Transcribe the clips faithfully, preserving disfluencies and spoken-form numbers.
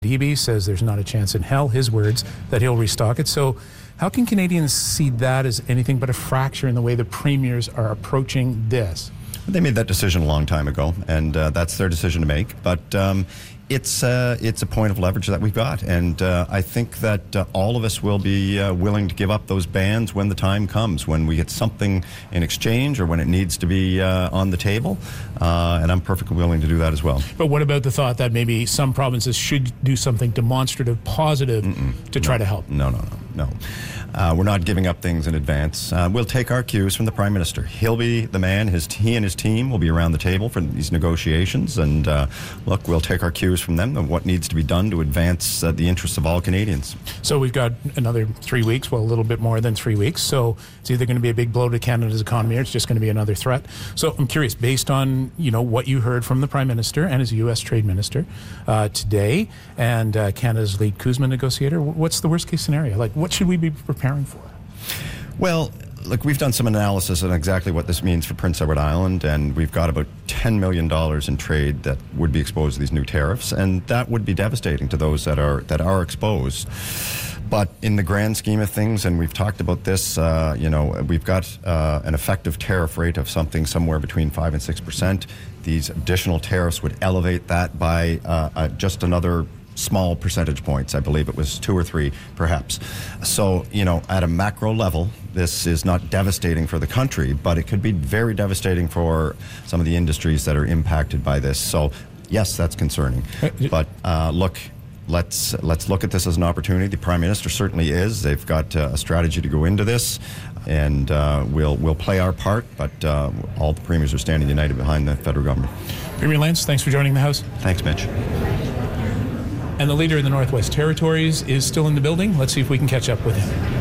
Eby says there's not a chance in hell, his words, that he'll restock it. So how can Canadians see that as anything but a fracture in the way the premiers are approaching this? They made that decision a long time ago, and uh, that's their decision to make. But um, it's uh, it's a point of leverage that we've got, and uh, I think that uh, all of us will be uh, willing to give up those bans when the time comes, when we get something in exchange or when it needs to be uh, on the table, uh, and I'm perfectly willing to do that as well. But what about the thought that maybe some provinces should do something demonstrative, positive, Mm-mm. to try no, to help? No, no, no, no. Uh, we're not giving up things in advance. Uh, we'll take our cues from the Prime Minister. He'll be the man. His he and his team will be around the table for these negotiations. And uh, look, we'll take our cues from them of what needs to be done to advance uh, the interests of all Canadians. So we've got another three weeks, well, a little bit more than three weeks. So it's either going to be a big blow to Canada's economy or it's just going to be another threat. So I'm curious, based on you know what you heard from the Prime Minister and his U S Trade Minister uh, today, and uh, Canada's lead CUSMA negotiator, what's the worst case scenario? Like, what should we be preparing for? Well, look, we've done some analysis on exactly what this means for Prince Edward Island, and we've got about ten million dollars in trade that would be exposed to these new tariffs, and that would be devastating to those that are that are exposed. But in the grand scheme of things, and we've talked about this, uh, you know, we've got uh, an effective tariff rate of something somewhere between five and six percent. These additional tariffs would elevate that by uh, uh, just another small percentage points. I believe it was two or three, perhaps. So, you know, at a macro level, this is not devastating for the country, but it could be very devastating for some of the industries that are impacted by this. So, yes, that's concerning. But uh, look, let's let's look at this as an opportunity. The Prime Minister certainly is. They've got uh, a strategy to go into this, and uh, we'll we'll play our part. But uh, all the premiers are standing united behind the federal government. Premier Lance, thanks for joining the House. Thanks, Mitch. And the leader of the Northwest Territories is still in the building. Let's see if we can catch up with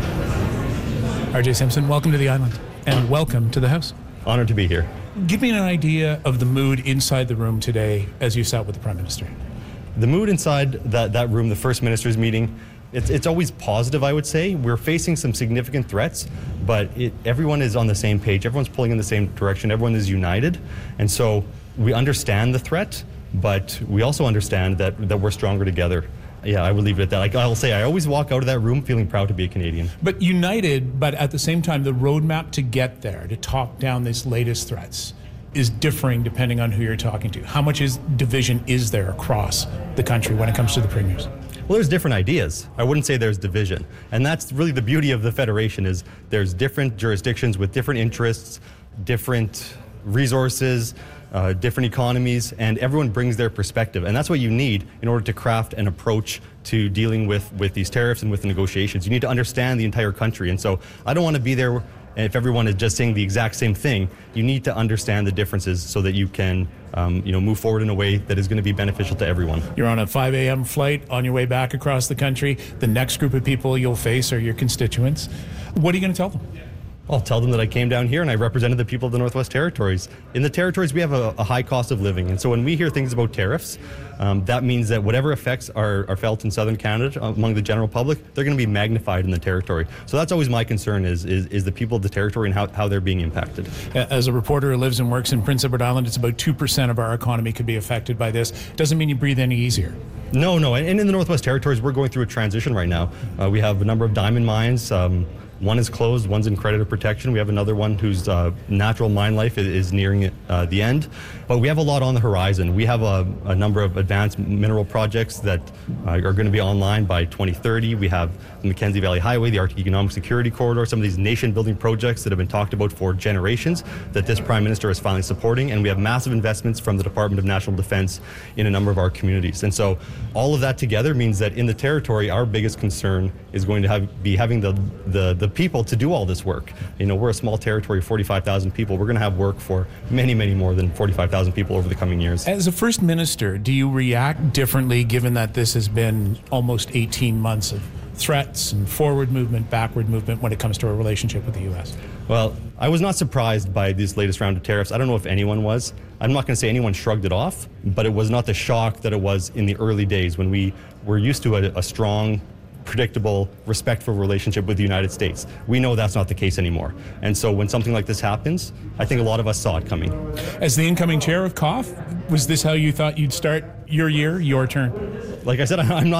him. R J Simpson, welcome to the island, and welcome to the House. Honored to be here. Give me an idea of the mood inside the room today as you sat with the Prime Minister. The mood inside that, that room, the First Minister's meeting, it's, it's always positive, I would say. We're facing some significant threats, but it, everyone is on the same page. Everyone's pulling in the same direction. Everyone is united. And so we understand the threat, but we also understand that, that we're stronger together. Yeah, I would leave it at that. Like I'll say, I always walk out of that room feeling proud to be a Canadian. But united, but at the same time, the roadmap to get there, to talk down these latest threats, is differing depending on who you're talking to. How much is division is there across the country when it comes to the premiers? Well, there's different ideas. I wouldn't say there's division. And that's really the beauty of the Federation is there's different jurisdictions with different interests, different resources, Uh, different economies, and everyone brings their perspective. And that's what you need in order to craft an approach to dealing with, with these tariffs and with the negotiations. You need to understand the entire country. And so I don't want to be there if everyone is just saying the exact same thing. You need to understand the differences so that you can um, you know, move forward in a way that is going to be beneficial to everyone. You're on a five a.m. flight on your way back across the country. The next group of people you'll face are your constituents. What are you going to tell them? I'll tell them that I came down here and I represented the people of the Northwest Territories. In the Territories, we have a, a high cost of living. And so when we hear things about tariffs, um, that means that whatever effects are, are felt in Southern Canada among the general public, they're going to be magnified in the Territory. So that's always my concern is, is, is the people of the Territory and how, how they're being impacted. As a reporter who lives and works in Prince Edward Island, it's about two percent of our economy could be affected by this. Doesn't mean you breathe any easier. No, no. And in the Northwest Territories, we're going through a transition right now. Uh, we have a number of diamond mines. Um, One is closed, one's in creditor protection. We have another one whose uh, natural mine life is, is nearing uh, the end. But we have a lot on the horizon. We have a, a number of advanced mineral projects that uh, are going to be online by twenty thirty. We have the Mackenzie Valley Highway, the Arctic Economic Security Corridor, some of these nation-building projects that have been talked about for generations that this Prime Minister is finally supporting. And we have massive investments from the Department of National Defense in a number of our communities. And so all of that together means that in the Territory, our biggest concern is going to have, be having the, the, the people to do all this work. You know, we're a small territory of forty-five thousand people. We're going to have work for many, many more than forty-five thousand people over the coming years. As a First Minister, do you react differently given that this has been almost eighteen months of threats and forward movement, backward movement when it comes to our relationship with the U S? Well, I was not surprised by this latest round of tariffs. I don't know if anyone was. I'm not going to say anyone shrugged it off, but it was not the shock that it was in the early days when we were used to a, a strong predictable, respectful relationship with the United States. We know that's not the case anymore. And so when something like this happens, I think a lot of us saw it coming. As the incoming chair of C O F, was this how you thought you'd start your year, your turn? Like I said, I'm not